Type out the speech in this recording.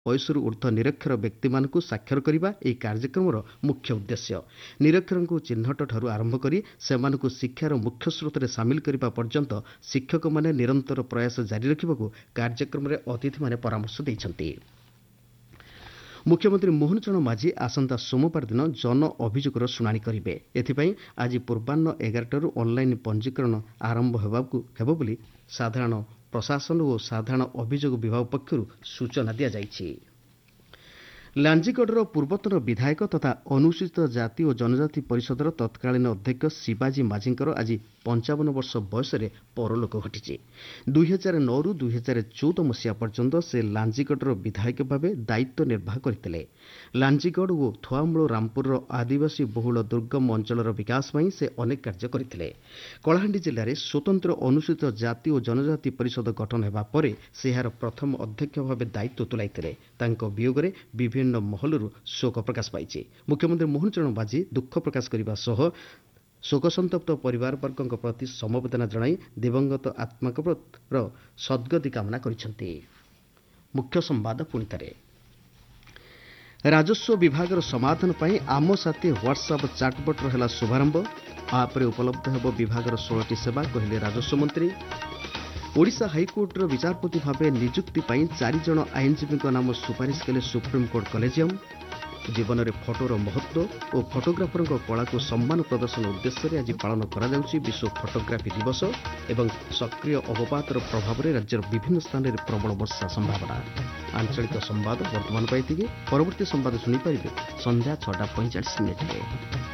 ବୟସରୁ ଊର୍ଦ୍ଧ୍ୱ ନିରକ୍ଷର ବ୍ୟକ୍ତିମାନଙ୍କୁ ସାକ୍ଷର କରିବା ଏହି କାର୍ଯ୍ୟକ୍ରମର ମୁଖ୍ୟ ଉଦ୍ଦେଶ୍ୟ। ନିରକ୍ଷରଙ୍କୁ ଚିହ୍ନଟଠାରୁ ଆରମ୍ଭ କରି ସେମାନଙ୍କୁ ଶିକ୍ଷାର ମୁଖ୍ୟ ସ୍ରୋତରେ ସାମିଲ କରିବା ପର୍ଯ୍ୟନ୍ତ ଶିକ୍ଷକମାନେ ନିରନ୍ତର ପ୍ରୟାସ ଜାରି ରଖିବାକୁ କାର୍ଯ୍ୟକ୍ରମରେ ଅତିଥିମାନେ ପରାମର୍ଶ ଦେଇଛନ୍ତି। ମୁଖ୍ୟମନ୍ତ୍ରୀ ମୋହନ ଚରଣ ମାଝୀ ଆସନ୍ତା ସୋମବାର ଦିନ ଜନ ଅଭିଯୋଗର ଶୁଣାଣି କରିବେ। ଏଥିପାଇଁ ଆଜି ପୂର୍ବାହ୍ନ 11ଟାରୁ ଅନ୍ଲାଇନ୍ ପଞ୍ଜୀକରଣ ଆରମ୍ଭ ହେବ ବୋଲି ସାଧାରଣ ପ୍ରଶାସନ ଓ ସାଧାରଣ ଅଭିଯୋଗ ବିଭାଗ ପକ୍ଷରୁ ସୂଚନା ଦିଆଯାଇଛି। ଲାଞ୍ଜିଗଡ଼ର ପୂର୍ବତନ ବିଧାୟକ ତଥା ଅନୁସୂଚିତ ଜାତି ଓ ଜନଜାତି ପରିଷଦର ତତ୍କାଳୀନ ଅଧ୍ୟକ୍ଷ ଶିବାଜୀ ମାଝୀଙ୍କର ଆଜି 55 ବର୍ଷ ବୟସରେ ପରଲୋକ ଘଟିଛି। 2009ରୁ 2014 ମସିହା ପର୍ଯ୍ୟନ୍ତ ସେ ଲାଞ୍ଜିଗଡ଼ର ବିଧାୟକ ଭାବେ ଦାୟିତ୍ୱ ନିର୍ବାହ କରିଥିଲେ। ଲାଞ୍ଜିଗଡ଼ ଓ ଥୁଆମୂଳ ରାମପୁରର ଆଦିବାସୀ ବହୁଳ ଦୁର୍ଗମ ଅଞ୍ଚଳର ବିକାଶ ପାଇଁ ସେ ଅନେକ କାର୍ଯ୍ୟ କରିଥିଲେ। କଳାହାଣ୍ଡି ଜିଲ୍ଲାରେ ସ୍ୱତନ୍ତ୍ର ଅନୁସୂଚିତ ଜାତି ଓ ଜନଜାତି ପରିଷଦ ଗଠନ ହେବା ପରେ ସେ ଏହାର ପ୍ରଥମ ଅଧ୍ୟକ୍ଷ ଭାବେ ଦାୟିତ୍ୱ ତୁଲାଇଥିଲେ। ତାଙ୍କ ବିୟୋଗରେ ବିଭିନ୍ନ ମହଲରୁ ଶୋକ ପ୍ରକାଶ ପାଇଛି। ମୁଖ୍ୟମନ୍ତ୍ରୀ ମୋହନ ଚରଣ ମାଝୀ ଦୁଃଖ ପ୍ରକାଶ କରିବା ସହ ଶୋକସନ୍ତପ୍ତ ପରିବାରବର୍ଗଙ୍କ ପ୍ରତି ସମବେଦନା ଜଣାଇ ଦିବଂଗତ ଆତ୍ମାଙ୍କ ସଦ୍ଗତି କାମନା କରିଛନ୍ତି। ମୁଖ୍ୟ ସମ୍ବାଦ ପୁଣିଥରେ। ରାଜସ୍ୱ ବିଭାଗର ସମାଧାନ ପାଇଁ ଆମ ସାଥୀ ହ୍ୱାଟ୍ସଆପ୍ ଚାଟ୍ବଟ୍ର ହେଲା ଶୁଭାରମ୍ଭ। ଆପ୍ରେ ଉପଲବ୍ଧ ହେବ ବିଭାଗର 16ଟି ସେବା, କହିଲେ ରାଜସ୍ୱ ମନ୍ତ୍ରୀ। ଓଡ଼ିଶା ହାଇକୋର୍ଟର ବିଚାରପତି ଭାବେ ନିଯୁକ୍ତି ପାଇଁ 4 ଜଣ ଆଇନଜୀବୀଙ୍କ ନାମ ସୁପାରିଶ କଲେ ସୁପ୍ରିମକୋର୍ଟ କଲେଜିୟମ୍। ଜୀବନରେ ଫଟୋର ମହତ୍ତ୍ୱ ଓ ଫଟୋଗ୍ରାଫରଙ୍କ କଳାକୁ ସମ୍ମାନ ପ୍ରଦର୍ଶନ ଉଦ୍ଦେଶ୍ୟରେ ଆଜି ପାଳନ କରାଯାଉଛି ବିଶ୍ୱ ଫଟୋଗ୍ରାଫି ଦିବସ। ଏବଂ ସକ୍ରିୟ ଅବପାତର ପ୍ରଭାବରେ ରାଜ୍ୟର ବିଭିନ୍ନ ସ୍ଥାନରେ ପ୍ରବଳ ବର୍ଷା ସମ୍ଭାବନା। ଆଞ୍ଚଳିକ ସମ୍ବାଦ ବର୍ତ୍ତମାନ ପାଇଁ ଏତିକି। ପରବର୍ତ୍ତୀ ସମ୍ବାଦ ଶୁଣିପାରିବେ ସନ୍ଧ୍ୟା 6:45 ମିନିଟ୍ରେ।